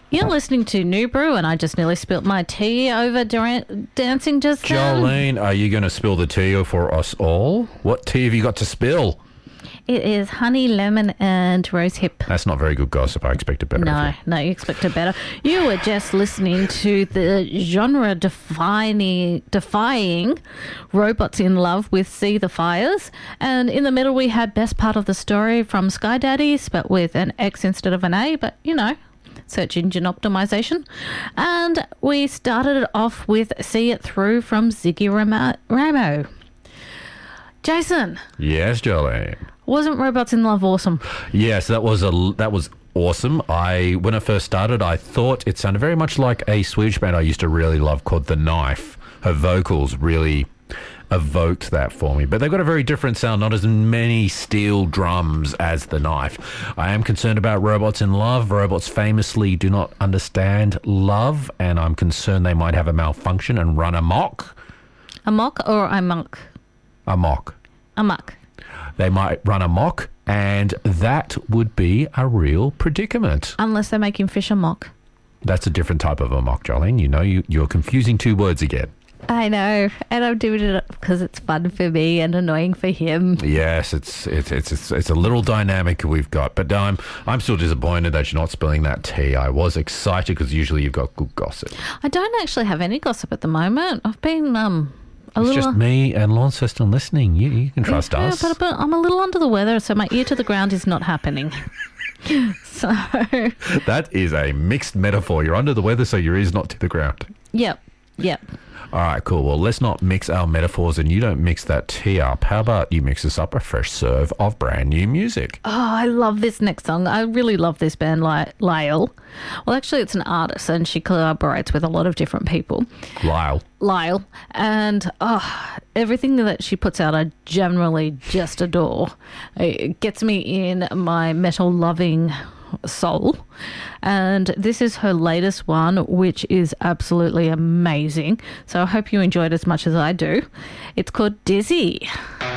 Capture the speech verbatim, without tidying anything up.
You're listening to New Brew, and I just nearly spilt my tea over during dancing just then. Jolene, are you going to spill the tea for us all? What tea have you got to spill? It is honey, lemon, and rose hip. That's not very good gossip. I expected better. No, no, you expected better. You were just listening to the genre-defining defying Robots in Love with See the Fires. And in the middle, we had Best Part of the Story from Sky Daddies, but with an X instead of an A, but, you know, search engine optimization. And we started it off with See It Through from Ziggy Ramo. Ramo. Jason. Yes, Jolene. Wasn't Robots in Love awesome? Yes, that was a that was awesome. I when I first started, I thought it sounded very much like a Swedish band I used to really love called The Knife. Her vocals really evoked that for me, but they've got a very different sound, not as many steel drums as The Knife. I am concerned about Robots in Love. Robots famously do not understand love, and I'm concerned they might have a malfunction and run amok. Amok or amok? Amok. Amok. They might run amok, and that would be a real predicament. Unless they're making fish amok. That's a different type of amok, Jolene. You know, you, you're confusing two words again. I know, and I'm doing it because it's fun for me and annoying for him. Yes, it's it's it's it's, it's a little dynamic we've got, but I'm I'm still disappointed that you're not spilling that tea. I was excited because usually you've got good gossip. I don't actually have any gossip at the moment. I've been um. A it's little, just me and Launceston listening. You you can trust yeah, us. But, but I'm a little under the weather, so my ear to the ground is not happening. So that is a mixed metaphor. You're under the weather, so your ear's not to the ground. Yep, yep. All right, cool. Well, let's not mix our metaphors, and you don't mix that tea up. How about you mix us up a fresh serve of brand new music? Oh, I love this next song. I really love this band, Ly- Lyle. Well, actually, it's an artist, and she collaborates with a lot of different people. Lyle. Lyle. And oh, everything that she puts out, I generally just adore. It gets me in my metal-loving soul. And this is her latest one, which is absolutely amazing. So I hope you enjoyed it as much as I do. It's called Dizzy.